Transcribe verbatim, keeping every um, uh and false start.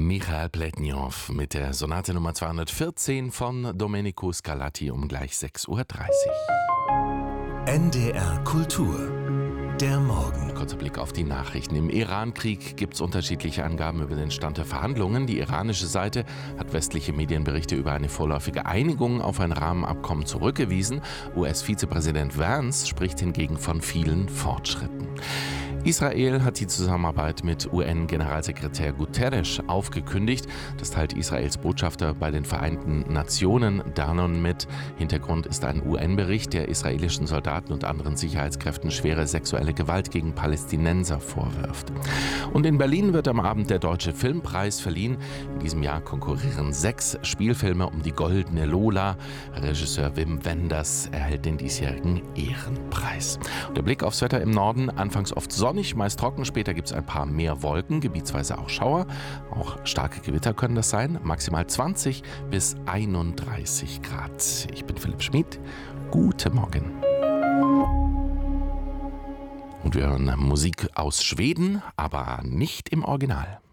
Michael Pletniow mit der Sonate Nummer zweihundertvierzehn von Domenico Scarlatti um gleich sechs Uhr dreißig. N D R Kultur. Der Morgen. Kurzer Blick auf die Nachrichten. Im Iran-Krieg gibt es unterschiedliche Angaben über den Stand der Verhandlungen. Die iranische Seite hat westliche Medienberichte über eine vorläufige Einigung auf ein Rahmenabkommen zurückgewiesen. U S-Vizepräsident Vance spricht hingegen von vielen Fortschritten. Israel hat die Zusammenarbeit mit U N-Generalsekretär Guterres aufgekündigt. Das teilt Israels Botschafter bei den Vereinten Nationen Danon mit. Hintergrund ist ein U N-Bericht, der israelischen Soldaten und anderen Sicherheitskräften schwere sexuelle Gewalt gegen Palästinenser vorwirft. Und in Berlin wird am Abend der Deutsche Filmpreis verliehen. In diesem Jahr konkurrieren sechs Spielfilme um die Goldene Lola. Regisseur Wim Wenders erhält den diesjährigen Ehrenpreis. Und der Blick aufs Wetter im Norden, anfangs oft sonnig, meist trocken, später gibt es ein paar mehr Wolken, gebietsweise auch Schauer. Auch starke Gewitter können das sein, maximal zwanzig bis einunddreißig Grad. Ich bin Philipp Schmid, guten Morgen. Und wir hören Musik aus Schweden, aber nicht im Original.